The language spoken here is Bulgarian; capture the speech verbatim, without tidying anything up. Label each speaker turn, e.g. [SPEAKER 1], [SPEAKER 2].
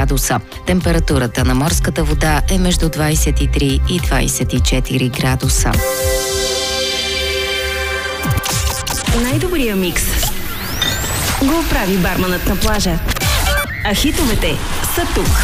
[SPEAKER 1] градуса. Температурата на морската вода е между двадесет и три и двадесет и четири градуса.
[SPEAKER 2] Най-добрия микс го прави барманът на плажа. А хитовете са тук.